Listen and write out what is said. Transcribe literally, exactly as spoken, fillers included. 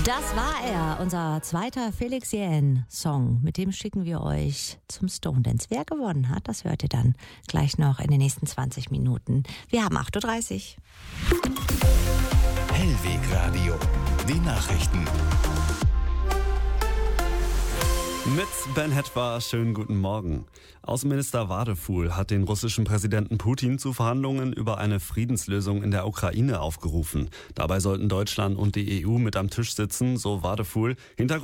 Das war er, unser zweiter Felix Jähn-Song. Mit dem schicken wir euch zum Stone Dance. Wer gewonnen hat, das hört ihr dann gleich noch in den nächsten zwanzig Minuten. Wir haben acht Uhr dreißig. Hellweg Radio, die Nachrichten. Mit Ben Hetwa, schönen guten Morgen. Außenminister Wadefuhl hat den russischen Präsidenten Putin zu Verhandlungen über eine Friedenslösung in der Ukraine aufgerufen. Dabei sollten Deutschland und die E U mit am Tisch sitzen, so Wadefuhl. Hintergrund